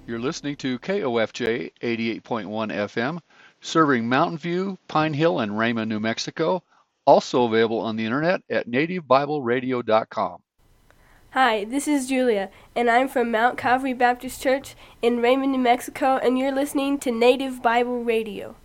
You're listening to KOFJ 88.1 FM, serving Mountain View, Pine Hill, and Raymond, New Mexico. Also available on the internet at nativebibleradio.com. Hi, this is Julia, and I'm from Mount Calvary Baptist Church in Raymond, New Mexico, and you're listening to Native Bible Radio.